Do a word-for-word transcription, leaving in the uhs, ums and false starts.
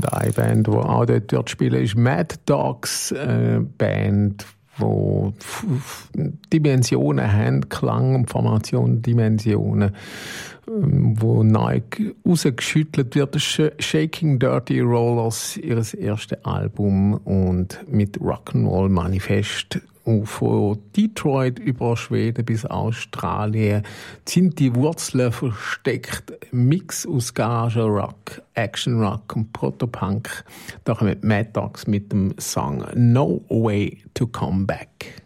Und eine Band, die auch dort wird spielen, ist Mad Dogs, eine Band, wo Dimensionen haben, Klang und Formation Dimensionen, wo neu rausgeschüttelt wird. Das ist Shaking Dirty Rollers, ihr erstes Album, und mit Rock'n'Roll Manifest. Und von Detroit über Schweden bis Australien sind die Wurzeln versteckt. Mix aus Garage Rock, Action Rock und Protopunk. Da kommen Mad Dogs mit dem Song No Way to Come Back.